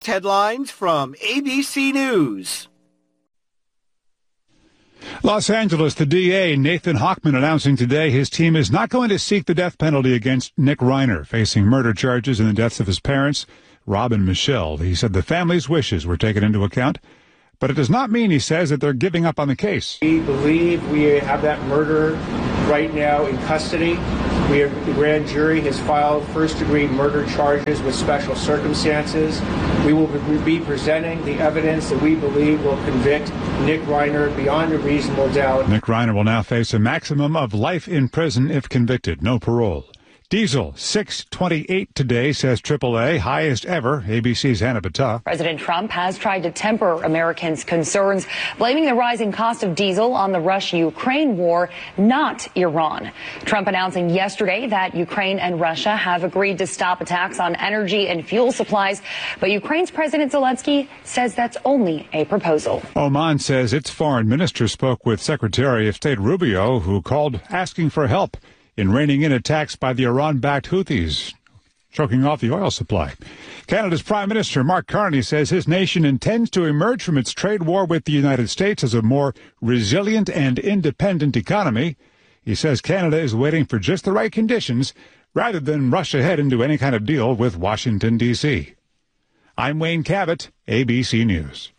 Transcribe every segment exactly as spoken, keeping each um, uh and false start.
Headlines from A B C News. Los Angeles, the D A, Nathan Hochman, announcing today his team is not going to seek the death penalty against Nick Reiner, facing murder charges in the deaths of his parents, Rob and Michelle. He said the family's wishes were taken into account, but it does not mean, he says, that they're giving up on the case. We believe we have that murderer right now in custody. We have, the grand jury has filed first-degree murder charges with special circumstances. We will be presenting the evidence that we believe will convict Nick Reiner beyond a reasonable doubt. Nick Reiner will now face a maximum of life in prison if convicted, no parole. Diesel, six twenty-eight today, says triple A, highest ever. A B C's Hannah Battah. President Trump has tried to temper Americans' concerns, blaming the rising cost of diesel on the Russia-Ukraine war, not Iran. Trump announcing yesterday that Ukraine and Russia have agreed to stop attacks on energy and fuel supplies, but Ukraine's President Zelensky says that's only a proposal. Oman says its foreign minister spoke with Secretary of State Rubio, who called asking for help in reining in attacks by the Iran-backed Houthis, choking off the oil supply. Canada's Prime Minister Mark Carney says his nation intends to emerge from its trade war with the United States as a more resilient and independent economy. He says Canada is waiting for just the right conditions rather than rush ahead into any kind of deal with Washington, D C I'm Wayne Cabot, A B C News.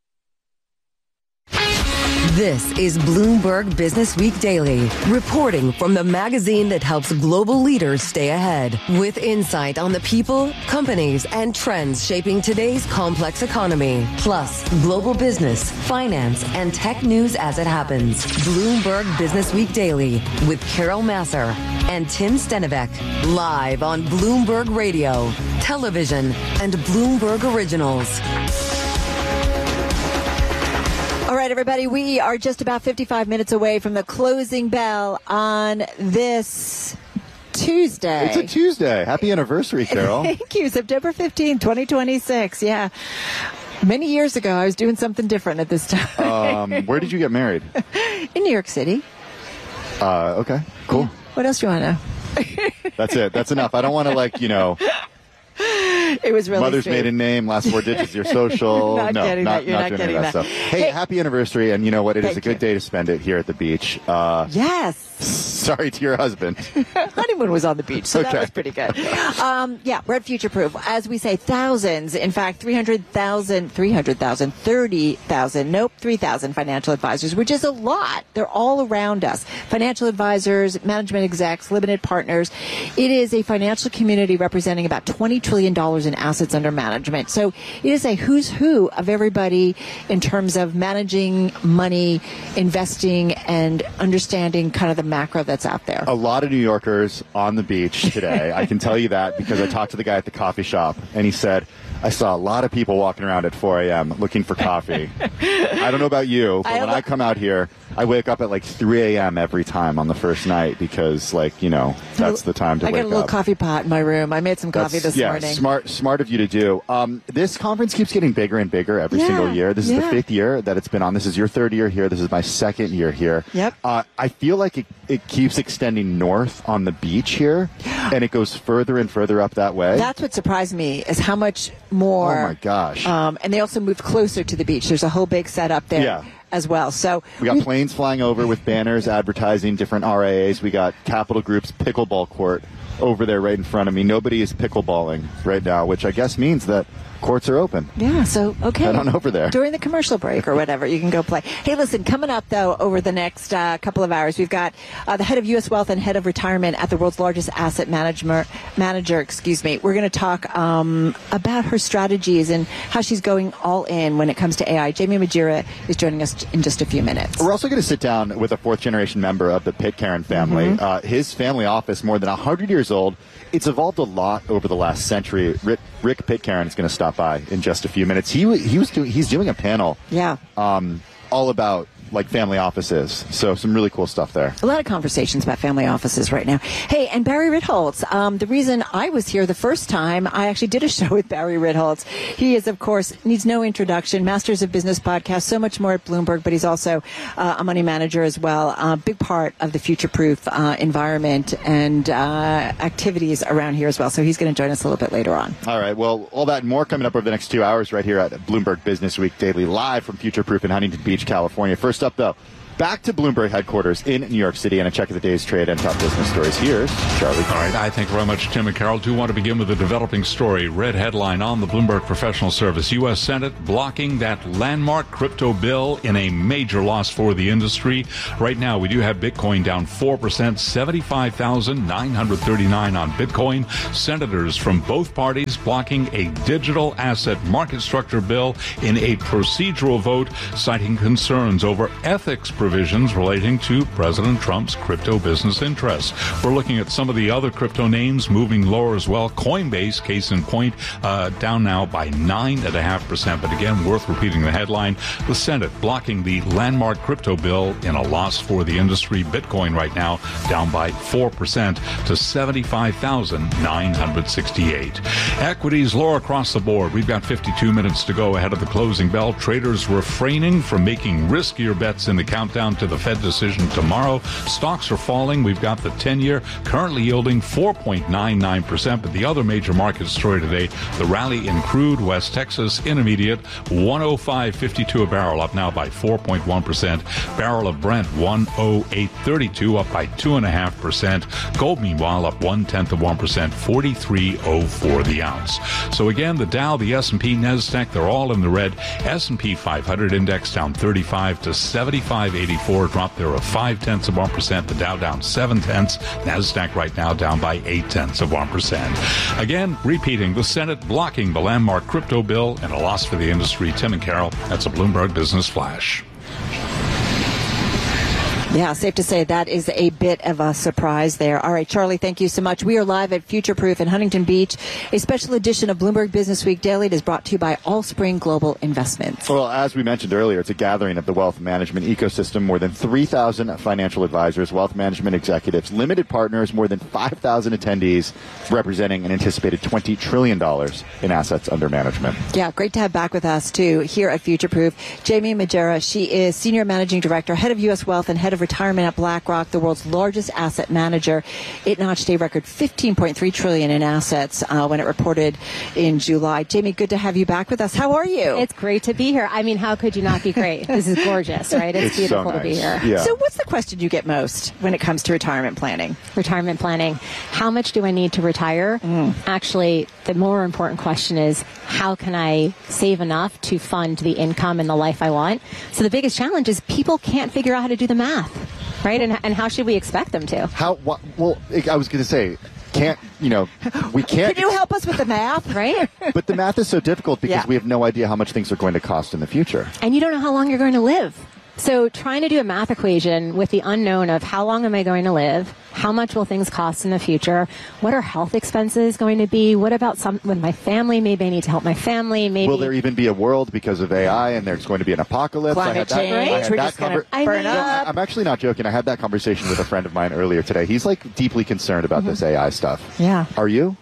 This is Bloomberg Business Week Daily, reporting from the magazine that helps global leaders stay ahead, with insight on the people, companies, and trends shaping today's complex economy, plus global business, finance, and tech news as it happens. Bloomberg Business Week Daily with Carol Masser and Tim Stenivek, live on Bloomberg Radio, television, and Bloomberg Originals. All right, everybody, we are just about fifty-five minutes away from the closing bell on this Tuesday. It's a Tuesday. Happy anniversary, Carol. Thank you. September fifteenth, twenty twenty-six. Yeah. Many years ago, I was doing something different at this time. um, where did you get married? In New York City. Uh, okay, cool. Yeah. What else do you want to know? That's it. That's enough. I don't want to, like, you know... It was really Mother's sweet. maiden name, last four digits of your social. not no, getting not, that. You're not not doing getting any of that, that. stuff. Hey, Hey. happy anniversary, and you know what? It is Thank a good you. day to spend it here at the beach. Uh, Yes. Sorry to your husband. Honeymoon was on the beach, so Okay. that was pretty good. Um, yeah, we're at Future Proof. As we say, thousands, in fact, three hundred thousand, three hundred thousand, thirty thousand, nope, three thousand financial advisors, which is a lot. They're all around us. Financial advisors, management execs, limited partners. It is a financial community representing about twenty trillion dollars in assets under management. So it is a who's who of everybody in terms of managing money, investing, and understanding kind of the macro that's out there. A lot of New Yorkers on the beach today. I can tell you that because I talked to the guy at the coffee shop, and he said, I saw a lot of people walking around at four a.m. looking for coffee. I don't know about you, but I when have I come out here, I wake up at like three a.m. every time on the first night because, like, you know, that's the time to I wake got a little up. coffee pot in my room. I made some coffee That's- this yeah, morning. smart, smart of you to do. Um, this conference keeps getting bigger and bigger every Yeah, single year. This is yeah. the fifth year that it's been on. This is your third year here. This is my second year here. Yep. Uh, I feel like it, it keeps extending north on the beach here, and it goes further and further up that way. That's what surprised me is how much more. Oh my gosh. Um, and they also moved closer to the beach. There's a whole big setup there Yeah. as well. So We got planes flying over with banners advertising different R I As. We got Capital Group's pickleball court over there right in front of me. Nobody is pickleballing right now, which I guess means that courts are open. Yeah, so, okay. Head on over there. During the commercial break or whatever, you can go play. Hey, listen, coming up, though, over the next uh, couple of hours, we've got uh, the head of U S Wealth and head of retirement at the world's largest asset manager, manager excuse me. We're going to talk um, about her strategies and how she's going all in when it comes to A I. Jamie Majira is joining us in just a few minutes. We're also going to sit down with a fourth-generation member of the Pitcairn family. Mm-hmm. Uh, his family office, more than one hundred years old. It's evolved a lot over the last century. Rick, Rick Pitcairn is going to stop by in just a few minutes. He he was doing he's doing a panel, Yeah. um, all about like family offices. So some really cool stuff there. A lot of conversations about family offices right now. Hey, and Barry Ritholtz, um, the reason I was here the first time, I actually did a show with Barry Ritholtz. He is, of course, needs no introduction, Masters of Business podcast, so much more at Bloomberg, but he's also uh, a money manager as well. A uh, big part of the future-proof uh, environment and uh, activities around here as well. So he's going to join us a little bit later on. All right. Well, all that and more coming up over the next two hours right here at Bloomberg Business Week Daily, live from Future-Proof in Huntington Beach, California. First up, though, back to Bloomberg headquarters in New York City and a check of the day's trade and top business stories. Here's Charlie. All right. I thank you very much, Tim and Carol. Do want to begin with a developing story. Red headline on the Bloomberg Professional Service. U S. Senate blocking that landmark crypto bill in a major loss for the industry. Right now, we do have Bitcoin down four percent, seventy-five thousand nine hundred thirty-nine on Bitcoin. Senators from both parties blocking a digital asset market structure bill in a procedural vote, citing concerns over ethics provisions relating to President Trump's crypto business interests. We're looking at some of the other crypto names moving lower as well. Coinbase, case in point, uh, down now by nine point five percent. But again, worth repeating the headline. The Senate blocking the landmark crypto bill in a loss for the industry. Bitcoin right now down by four percent to seventy-five thousand nine hundred sixty-eight. Equities lower across the board. We've got fifty-two minutes to go ahead of the closing bell. Traders refraining from making riskier bets in the countdown to the Fed decision tomorrow. Stocks are falling. We've got the ten-year currently yielding four point nine nine percent. But the other major market story today, the rally in crude, West Texas Intermediate, one oh five fifty-two a barrel, up now by four point one percent. Barrel of Brent, one oh eight thirty-two, up by two point five percent. Gold, meanwhile, up one-tenth of one percent, forty-three oh four the ounce. So again, the Dow, the S and P, NASDAQ, they're all in the red. S and P five hundred index down thirty-five to seventy-five eighty-four, drop there of five-tenths of one percent. The Dow down seven-tenths. NASDAQ right now down by eight-tenths of one percent. Again, repeating, the Senate blocking the landmark crypto bill and a loss for the industry. Tim and Carol, that's a Bloomberg Business Flash. Yeah, safe to say that is a bit of a surprise there. All right, Charlie, thank you so much. We are live at Future Proof in Huntington Beach. A special edition of Bloomberg Business Week Daily is brought to you by Allspring Global Investments. Well, as we mentioned earlier, it's a gathering of the wealth management ecosystem. More than three thousand financial advisors, wealth management executives, limited partners, more than five thousand attendees, representing an anticipated twenty trillion dollars in assets under management. Yeah, great to have back with us, too, here at Future Proof, Jamie Majera. She is Senior Managing Director, Head of U S. Wealth, and Head of Retirement at BlackRock, the world's largest asset manager. It notched a record fifteen point three trillion dollars in assets uh, when it reported in July. Jamie, good to have you back with us. How are you? It's great to be here. I mean, how could you not be great? This is gorgeous, right? It's, it's beautiful so nice. to be here. Yeah. So what's the question you get most when it comes to retirement planning? Retirement planning. How much do I need to retire? Mm. Actually, the more important question is, how can I save enough to fund the income and the life I want? So the biggest challenge is people can't figure out how to do the math. Right, and and how should we expect them to? How? Wh- well, I was going to say, can't you know? We can't. Can you help us with the math? Right. But the math is so difficult because yeah. we have no idea how much things are going to cost in the future, and you don't know how long you're going to live. So trying to do a math equation with the unknown of how long am I going to live? How much will things cost in the future? What are health expenses going to be? What about some with my family? Maybe I need to help my family. Maybe will there even be a world because of A I and there's going to be an apocalypse? Climate I had that, change. I had We're that just going conver- to burn I up. I'm actually not joking. I had that conversation with a friend of mine earlier today. He's like deeply concerned about mm-hmm. this A I stuff. Yeah. Are you?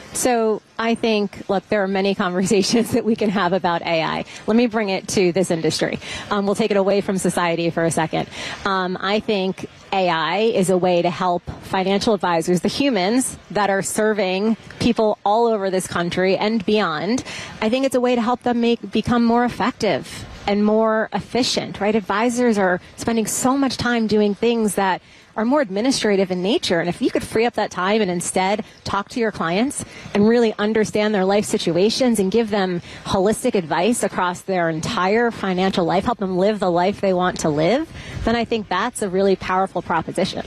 So I think, look, there are many conversations that we can have about A I. Let me bring it to this industry. Um, we'll take it away from society for a second. Um, I think A I is a way to help financial advisors, the humans that are serving people all over this country and beyond. I think it's a way to help them make become more effective and more efficient, right? Advisors are spending so much time doing things that are more administrative in nature. And if you could free up that time and instead talk to your clients and really understand their life situations and give them holistic advice across their entire financial life, help them live the life they want to live, then I think that's a really powerful proposition.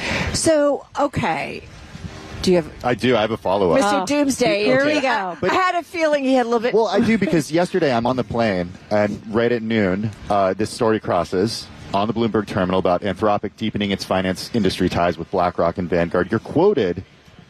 So, okay. Do you have? I do. I have a follow-up. Mister Oh. Doomsday, here Okay. we go. But- I had a feeling he had a little bit. Well, I do because yesterday I'm on the plane and right at noon, uh, this story crosses on the Bloomberg terminal about Anthropic deepening its finance industry ties with BlackRock and Vanguard. You're quoted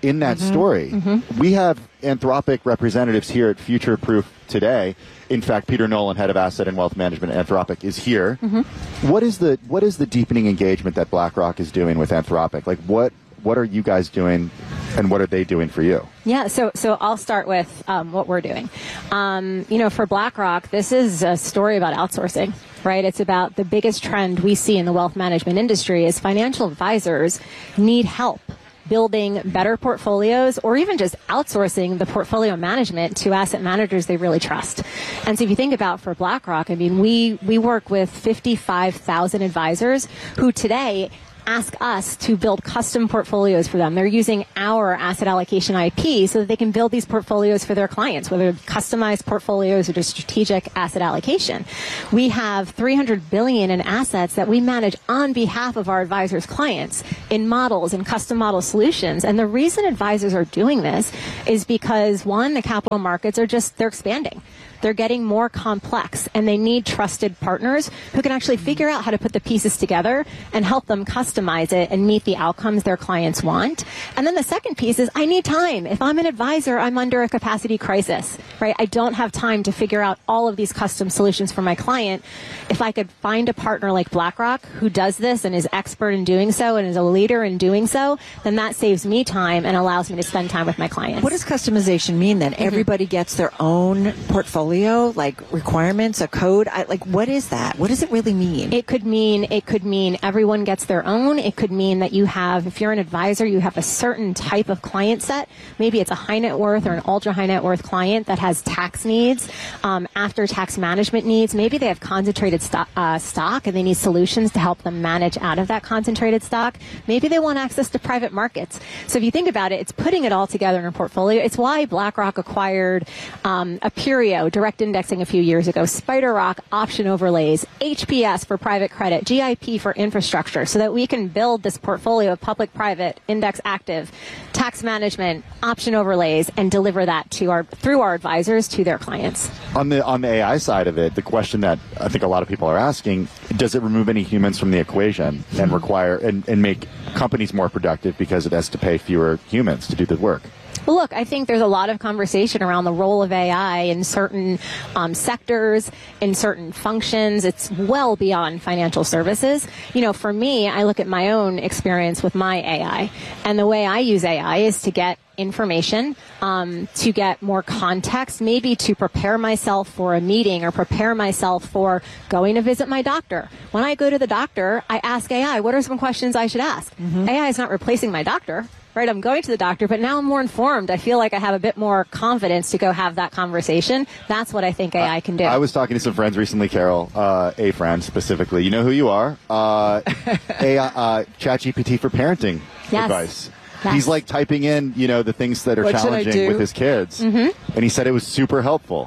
in that mm-hmm. story. Mm-hmm. We have Anthropic representatives here at Future Proof today. In fact, Peter Nolan, head of asset and wealth management at Anthropic, is here. Mm-hmm. What is the what is the deepening engagement that BlackRock is doing with Anthropic? Like, what what are you guys doing, and what are they doing for you? Yeah, so so I'll start with um, what we're doing. Um, you know, for BlackRock, this is a story about outsourcing, right? It's about the biggest trend we see in the wealth management industry is financial advisors need help building better portfolios or even just outsourcing the portfolio management to asset managers they really trust. And so if you think about for BlackRock, I mean, we, we work with fifty-five thousand advisors who today ask us to build custom portfolios for them. They're using our asset allocation I P so that they can build these portfolios for their clients, whether customized portfolios or just strategic asset allocation. We have three hundred billion dollars in assets that we manage on behalf of our advisors' clients in models and custom model solutions. And the reason advisors are doing this is because, one, the capital markets are just, they're expanding. They're getting more complex, and they need trusted partners who can actually figure out how to put the pieces together and help them customize it and meet the outcomes their clients want. And then the second piece is I need time. If I'm an advisor, I'm under a capacity crisis, right? I don't have time to figure out all of these custom solutions for my client. If I could find a partner like BlackRock who does this and is expert in doing so and is a leader in doing so, then that saves me time and allows me to spend time with my clients. What does customization mean then? Mm-hmm. Everybody gets their own portfolio? Like requirements, a code? I, like, what is that? What does it really mean? It could mean, it could mean everyone gets their own. It could mean that you have, if you're an advisor, you have a certain type of client set. Maybe it's a high net worth or an ultra high net worth client that has tax needs, um, after tax management needs. Maybe they have concentrated stock, uh, stock and they need solutions to help them manage out of that concentrated stock. Maybe they want access to private markets. So if you think about it, it's putting it all together in a portfolio. It's why BlackRock acquired um, Aperio, direct indexing a few years ago, SpiderRock option overlays, H P S for private credit, G I P for infrastructure, so that we can build this portfolio of public-private, index active, tax management, option overlays, and deliver that to our through our advisors to their clients. On the on the A I side of it, the question that I think a lot of people are asking, does it remove any humans from the equation and require and, and make companies more productive because it has to pay fewer humans to do the work? Well, look, I think there's a lot of conversation around the role of A I in certain um, sectors, in certain functions. It's well beyond financial services. You know, for me, I look at my own experience with my A I, and the way I use A I is to get information, um, to get more context, maybe to prepare myself for a meeting or prepare myself for going to visit my doctor. When I go to the doctor, I ask A I, what are some questions I should ask? Mm-hmm. A I is not replacing my doctor. Right, I'm going to the doctor, but now I'm more informed. I feel like I have a bit more confidence to go have that conversation. That's what I think A I can do. I was talking to some friends recently, Carol, uh, a friend specifically. You know who you are. Uh, A I, uh, ChatGPT for parenting yes. advice. Yes. He's like typing in, you know, the things that are what challenging with his kids. Mm-hmm. And he said it was super helpful.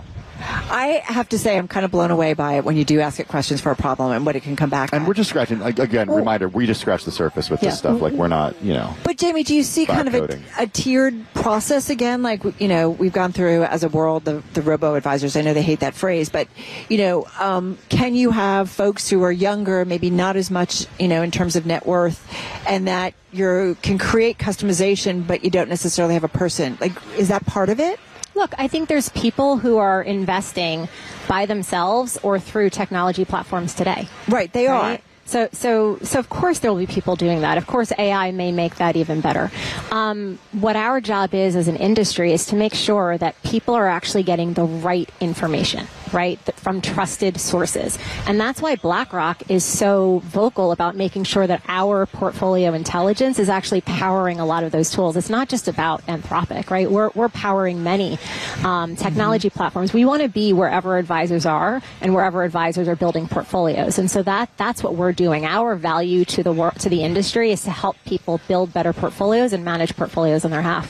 I have to say I'm kind of blown away by it when you do ask it questions for a problem and what it can come back And at. we're just scratching, again, oh. reminder, we just scratched the surface with yeah. this stuff. Like, we're not, you know. But, Jamie, do you see kind of a, a tiered process again? Like, you know, we've gone through, as a world, the, the robo-advisors. I know they hate that phrase. But, you know, um, can you have folks who are younger, maybe not as much, you know, in terms of net worth, and that you can create customization, but you don't necessarily have a person? Like, is that part of it? Look, I think there's people who are investing by themselves or through technology platforms today. Right, they right? are. So, so, so of course there will be people doing that. Of course, A I may make that even better. Um, what our job is as an industry is to make sure that people are actually getting the right information, right, from trusted sources. And that's why BlackRock is so vocal about making sure that our portfolio intelligence is actually powering a lot of those tools. It's not just about Anthropic, right? We're, we're powering many um, technology mm-hmm. platforms. We want to be wherever advisors are and wherever advisors are building portfolios. And so that that's what we're doing. Our value to the wor- to the industry is to help people build better portfolios and manage portfolios on their behalf.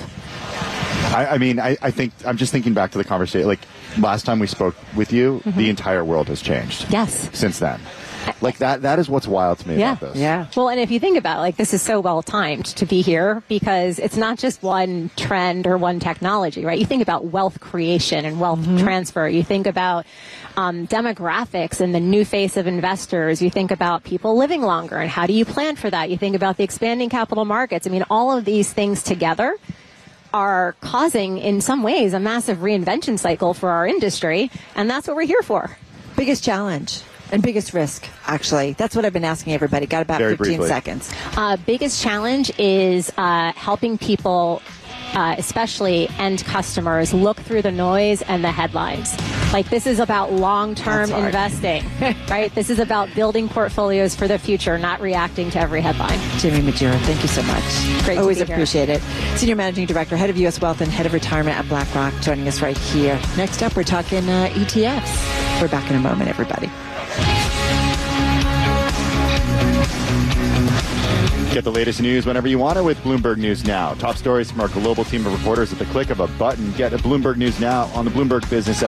I, I mean, I, I think I'm just thinking back to the conversation. Like last time we spoke with you, mm-hmm. the entire world has changed. Yes. Since then. Like that, that is what's wild to me yeah. about this. Yeah. Well, and if you think about it, like this is so well timed to be here because it's not just one trend or one technology, right? You think about wealth creation and wealth mm-hmm. transfer. You think about um, demographics and the new face of investors. You think about people living longer and how do you plan for that? You think about the expanding capital markets. I mean, all of these things together are causing, in some ways, a massive reinvention cycle for our industry, and that's what we're here for. Biggest challenge and biggest risk, actually. That's what I've been asking everybody. Got about Very fifteen briefly. seconds. Uh, biggest challenge is uh, helping people, uh, especially end customers, look through the noise and the headlines. Like, this is about long-term That's hard. investing, right? This is about building portfolios for the future, not reacting to every headline. Jimmy Majura, thank you so much. Great to Always be here. appreciate it. Senior Managing Director, Head of U S Wealth and Head of Retirement at BlackRock, joining us right here. Next up, we're talking uh, E T Fs. We're back in a moment, everybody. Get the latest news whenever you want it with Bloomberg News Now. Top stories from our global team of reporters at the click of a button. Get a Bloomberg News Now on the Bloomberg Business app.